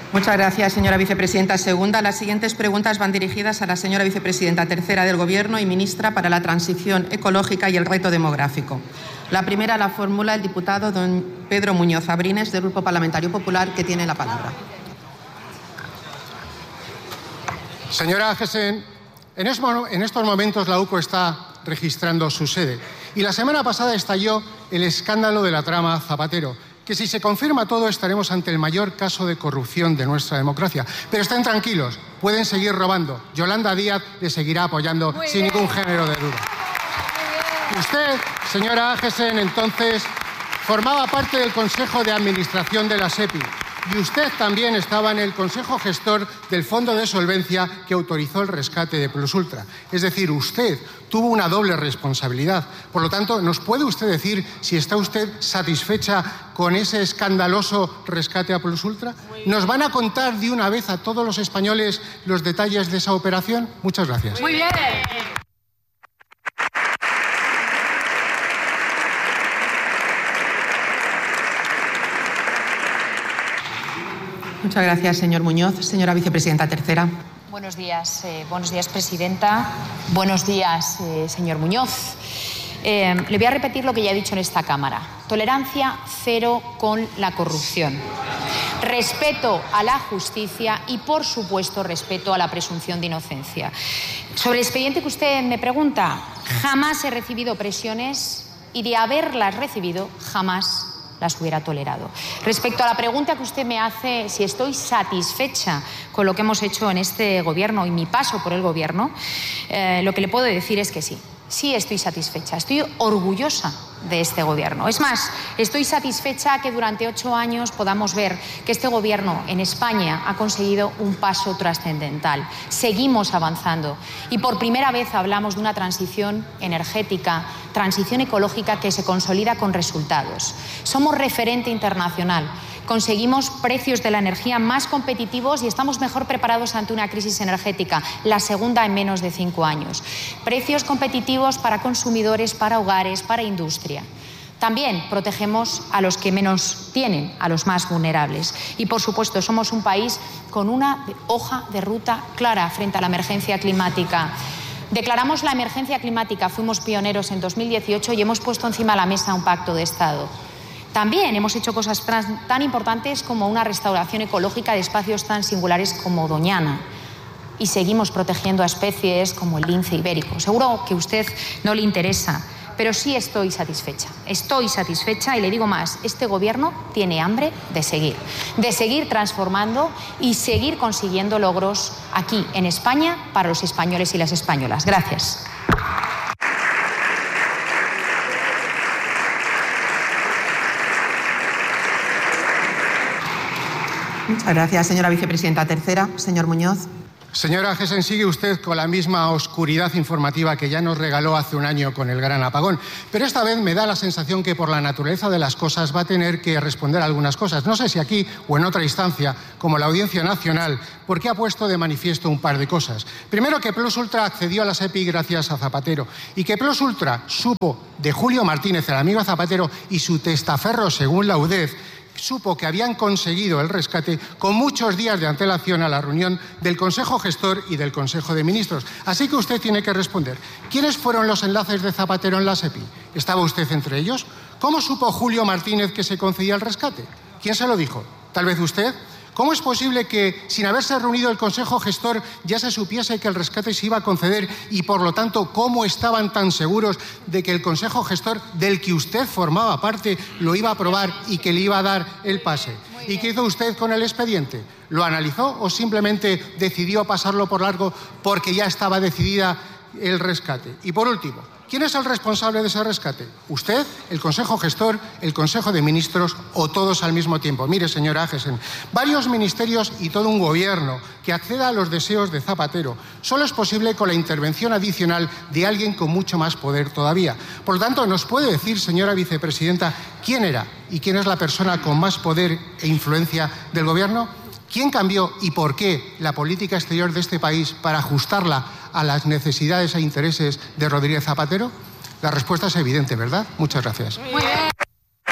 Muchas gracias, señora vicepresidenta segunda. Las siguientes preguntas van dirigidas a la señora vicepresidenta tercera del Gobierno y ministra para la Transición Ecológica y el Reto Demográfico. La primera la formula el diputado don Pedro Muñoz Abrines, del Grupo Parlamentario Popular, que tiene la palabra. Señora Agesen, en estos momentos la UCO está registrando su sede y la semana pasada estalló el escándalo de la trama Zapatero, que si se confirma todo estaremos ante el mayor caso de corrupción de nuestra democracia. Pero estén tranquilos, pueden seguir robando. Yolanda Díaz le seguirá apoyando sin ningún género de duda. Usted, señora Agesen, entonces formaba parte del Consejo de Administración de la SEPI y usted también estaba en el Consejo Gestor del Fondo de Solvencia que autorizó el rescate de Plusultra. Es decir, usted tuvo una doble responsabilidad. Por lo tanto, ¿nos puede usted decir si está usted satisfecha con ese escandaloso rescate a Plusultra? ¿Nos van a contar de una vez a todos los españoles los detalles de esa operación? Muchas gracias. Muy bien. Muchas gracias, señor Muñoz. Señora vicepresidenta tercera. Buenos días, presidenta. Buenos días, señor Muñoz. Le voy a repetir lo que ya he dicho en esta Cámara. Tolerancia cero con la corrupción. Respeto a la justicia y, por supuesto, respeto a la presunción de inocencia. Sobre el expediente que usted me pregunta, jamás he recibido presiones y, de haberlas recibido, jamás las hubiera tolerado. Respecto a la pregunta que usted me hace, si estoy satisfecha con lo que hemos hecho en este Gobierno y mi paso por el Gobierno, lo que le puedo decir es que sí. Sí estoy satisfecha, estoy orgullosa de este Gobierno. Es más, estoy satisfecha que durante 8 años podamos ver que este Gobierno en España ha conseguido un paso trascendental. Seguimos avanzando y por primera vez hablamos de una transición energética, transición ecológica que se consolida con resultados. Somos referente internacional. Conseguimos precios de la energía más competitivos y estamos mejor preparados ante una crisis energética, la segunda en menos de 5 años. Precios competitivos para consumidores, para hogares, para industria. También protegemos a los que menos tienen, a los más vulnerables. Y, por supuesto, somos un país con una hoja de ruta clara frente a la emergencia climática. Declaramos la emergencia climática, fuimos pioneros en 2018 y hemos puesto encima de la mesa un pacto de Estado. También hemos hecho cosas tan importantes como una restauración ecológica de espacios tan singulares como Doñana. Y seguimos protegiendo a especies como el lince ibérico. Seguro que a usted no le interesa, pero sí estoy satisfecha. Estoy satisfecha y le digo más, este Gobierno tiene hambre de seguir transformando y seguir consiguiendo logros aquí en España para los españoles y las españolas. Gracias. Muchas gracias, señora vicepresidenta tercera. Señor Muñoz. Señora Agesen, sigue usted con la misma oscuridad informativa que ya nos regaló hace un año con el gran apagón. Pero esta vez me da la sensación que por la naturaleza de las cosas va a tener que responder a algunas cosas. No sé si aquí o en otra instancia, como la Audiencia Nacional, porque ha puesto de manifiesto un par de cosas. Primero, que Plusultra accedió a la SEPI gracias a Zapatero y que Plusultra supo de Julio Martínez, el amigo Zapatero, y su testaferro, según la UDEF, supo que habían conseguido el rescate con muchos días de antelación a la reunión del Consejo Gestor y del Consejo de Ministros. Así que usted tiene que responder. ¿Quiénes fueron los enlaces de Zapatero en la SEPI? ¿Estaba usted entre ellos? ¿Cómo supo Julio Martínez que se concedía el rescate? ¿Quién se lo dijo? ¿Tal vez usted? ¿Cómo es posible que, sin haberse reunido el Consejo Gestor, ya se supiese que el rescate se iba a conceder y, por lo tanto, cómo estaban tan seguros de que el Consejo Gestor, del que usted formaba parte, lo iba a aprobar y que le iba a dar el pase? ¿Y qué hizo usted con el expediente? ¿Lo analizó o simplemente decidió pasarlo por largo porque ya estaba decidida el rescate? Y, por último, ¿quién es el responsable de ese rescate? ¿Usted, el Consejo Gestor, el Consejo de Ministros o todos al mismo tiempo? Mire, señora Agesen, varios ministerios y todo un Gobierno que acceda a los deseos de Zapatero solo es posible con la intervención adicional de alguien con mucho más poder todavía. Por lo tanto, ¿nos puede decir, señora vicepresidenta, quién era y quién es la persona con más poder e influencia del Gobierno? ¿Quién cambió y por qué la política exterior de este país para ajustarla a las necesidades e intereses de Rodríguez Zapatero? La respuesta es evidente, ¿verdad? Muchas gracias. Muy bien.